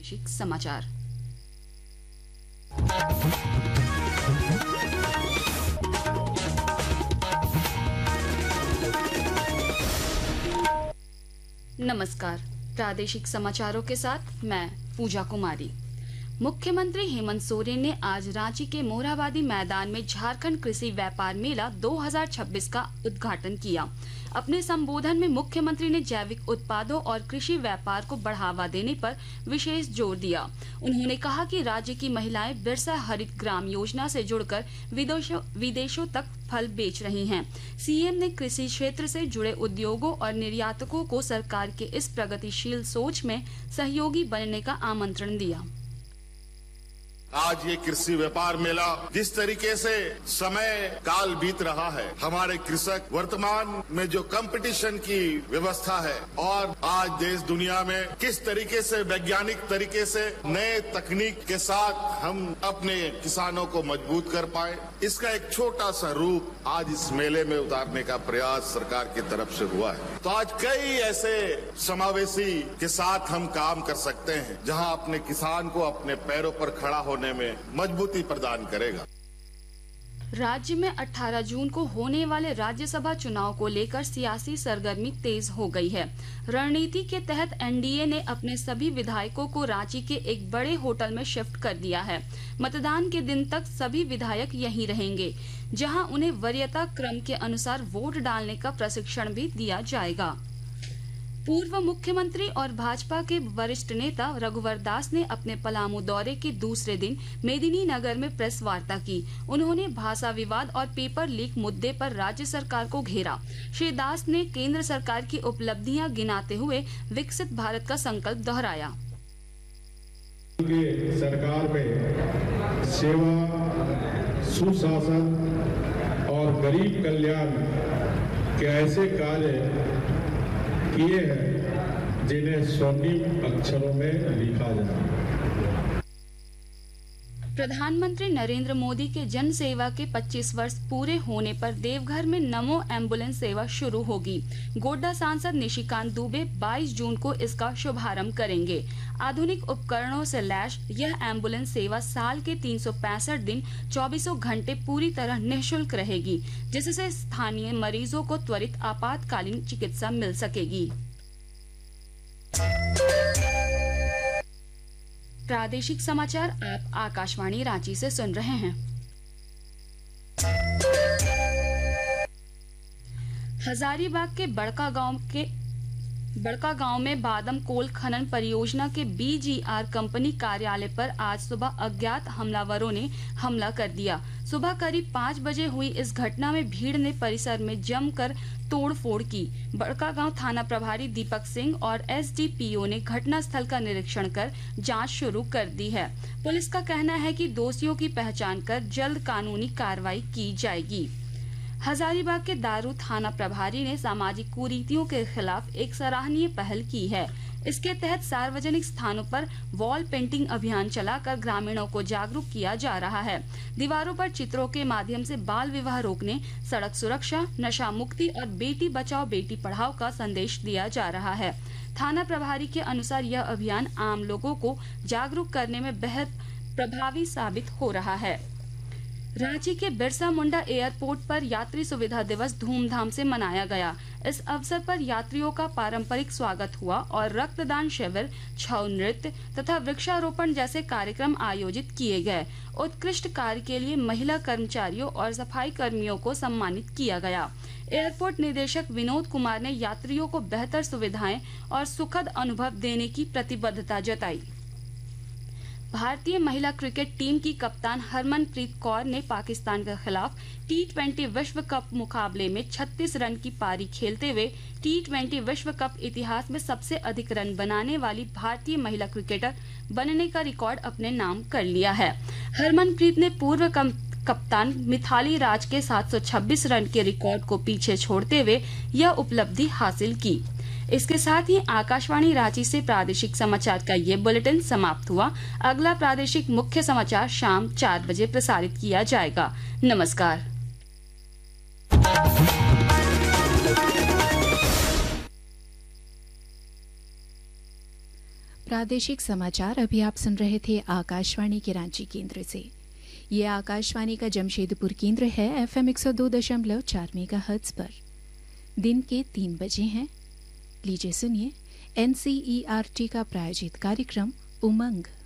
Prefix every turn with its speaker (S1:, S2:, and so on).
S1: प्रादेशिक समाचार। नमस्कार, प्रादेशिक समाचारों के साथ मैं पूजा कुमारी। मुख्यमंत्री हेमंत सोरेन ने आज रांची के मोरहाबादी मैदान में झारखंड कृषि व्यापार मेला 2026 का उद्घाटन किया। अपने संबोधन में मुख्यमंत्री ने जैविक उत्पादों और कृषि व्यापार को बढ़ावा देने पर विशेष जोर दिया। उन्होंने कहा कि राज्य की महिलाएं बिरसा हरित ग्राम योजना से जुड़कर विदेशों तक फल बेच रही हैं। सीएम ने कृषि क्षेत्र से जुड़े उद्योगों और निर्यातकों को सरकार के इस प्रगतिशील सोच में सहयोगी बनने का आमंत्रण दिया।
S2: आज ये कृषि व्यापार मेला जिस तरीके से समय काल बीत रहा है, हमारे कृषक वर्तमान में जो कंपटीशन की व्यवस्था है और आज देश दुनिया में किस तरीके से वैज्ञानिक तरीके से नए तकनीक के साथ हम अपने किसानों को मजबूत कर पाए, इसका एक छोटा सा रूप आज इस मेले में उतारने का प्रयास सरकार की तरफ से हुआ है। तो आज कई ऐसे समावेशी के साथ हम काम कर सकते हैं जहां अपने किसान को अपने पैरों पर खड़ा होने में मजबूती प्रदान करेगा।
S1: राज्य में 18 जून को होने वाले राज्यसभा चुनाव को लेकर सियासी सरगर्मी तेज हो गई है। रणनीति के तहत एनडीए ने अपने सभी विधायकों को रांची के एक बड़े होटल में शिफ्ट कर दिया है। मतदान के दिन तक सभी विधायक यहीं रहेंगे, जहां उन्हें वरीयता क्रम के अनुसार वोट डालने का प्रशिक्षण भी दिया जाएगा। पूर्व मुख्यमंत्री और भाजपा के वरिष्ठ नेता रघुवर दास ने अपने पलामू दौरे के दूसरे दिन मेदिनीनगर में प्रेस वार्ता की। उन्होंने भाषा विवाद और पेपर लीक मुद्दे पर राज्य सरकार को घेरा। श्री दास ने केंद्र सरकार की उपलब्धियां गिनाते हुए विकसित भारत का संकल्प दोहराया।
S3: सरकार में सेवा, सुशासन और गरीब कल्याण के ऐसे कार्य किए हैं जिन्हें स्वर्णिम अक्षरों में लिखा जाए।
S1: प्रधानमंत्री नरेंद्र मोदी के जन सेवा के 25 वर्ष पूरे होने पर देवघर में नमो एम्बुलेंस सेवा शुरू होगी। गोड्डा सांसद निशिकांत दुबे 22 जून को इसका शुभारंभ करेंगे। आधुनिक उपकरणों से लैस यह एम्बुलेंस सेवा साल के 365 दिन 24 घंटे पूरी तरह निःशुल्क रहेगी, जिससे स्थानीय मरीजों को त्वरित आपातकालीन चिकित्सा मिल सकेगी। प्रादेशिक समाचार आप आकाशवाणी रांची से सुन रहे हैं। हजारीबाग के बड़का गांव में बादम कोल खनन परियोजना के बीजीआर कंपनी कार्यालय पर आज सुबह अज्ञात हमलावरों ने हमला कर दिया। सुबह करीब 5 बजे हुई इस घटना में भीड़ ने परिसर में जमकर तोड़फोड़ की। बड़का गांव थाना प्रभारी दीपक सिंह और एसडीपीओ ने घटनास्थल का निरीक्षण कर जांच शुरू कर दी है। पुलिस का कहना है कि दोषियों की पहचान कर जल्द कानूनी कार्रवाई की जाएगी। हजारीबाग के दारू थाना प्रभारी ने सामाजिक कुरीतियों के खिलाफ एक सराहनीय पहल की है। इसके तहत सार्वजनिक स्थानों पर वॉल पेंटिंग अभियान चलाकर ग्रामीणों को जागरूक किया जा रहा है। दीवारों पर चित्रों के माध्यम से बाल विवाह रोकने, सड़क सुरक्षा, नशा मुक्ति और बेटी बचाओ बेटी पढ़ाओ का संदेश दिया जा रहा है। थाना प्रभारी के अनुसार यह अभियान आम लोगों को जागरूक करने में बेहद प्रभावी साबित हो रहा है। रांची के बिरसा मुंडा एयरपोर्ट पर यात्री सुविधा दिवस धूमधाम से मनाया गया। इस अवसर पर यात्रियों का पारंपरिक स्वागत हुआ और रक्तदान शिविर, छऊ नृत्य तथा वृक्षारोपण जैसे कार्यक्रम आयोजित किए गए। उत्कृष्ट कार्य के लिए महिला कर्मचारियों और सफाई कर्मियों को सम्मानित किया गया। एयरपोर्ट निदेशक विनोद कुमार ने यात्रियों को बेहतर सुविधाएं और सुखद अनुभव देने की प्रतिबद्धता जताई। भारतीय महिला क्रिकेट टीम की कप्तान हरमनप्रीत कौर ने पाकिस्तान के खिलाफ T20 विश्व कप मुकाबले में 36 रन की पारी खेलते हुए T20 विश्व कप इतिहास में सबसे अधिक रन बनाने वाली भारतीय महिला क्रिकेटर बनने का रिकॉर्ड अपने नाम कर लिया है। हरमनप्रीत ने पूर्व कप्तान मिथाली राज के 726 रन के रिकॉर्ड को पीछे छोड़ते हुए यह उपलब्धि हासिल की। इसके साथ ही आकाशवाणी रांची से प्रादेशिक समाचार का ये बुलेटिन समाप्त हुआ। अगला प्रादेशिक मुख्य समाचार शाम 4 बजे प्रसारित किया जाएगा। नमस्कार।
S4: प्रादेशिक समाचार अभी आप सुन रहे थे आकाशवाणी के रांची केंद्र से। ये आकाशवाणी का जमशेदपुर केंद्र है FM 102.4 मेगाहर्ट्ज पर। दिन के 3 बजे हैं। लीजिए सुनिए NCERT का प्रायोजित कार्यक्रम उमंग।